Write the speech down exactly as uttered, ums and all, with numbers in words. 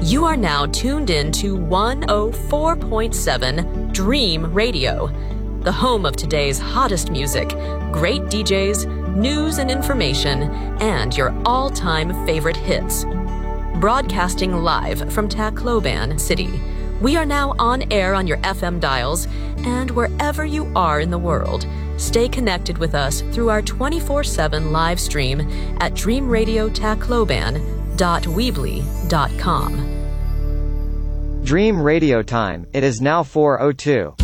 You are now tuned in to one oh four point seven Dream Radio, the home of today's hottest music, great D Js, news and information, and your all-time favorite hits. Broadcasting live from Tacloban City, we are now on air on your F M dials, and wherever you are in the world, stay connected with us through our twenty-four seven live stream at dream radio tacloban dot weebly dot com. Dream Radio time. It is now four oh two.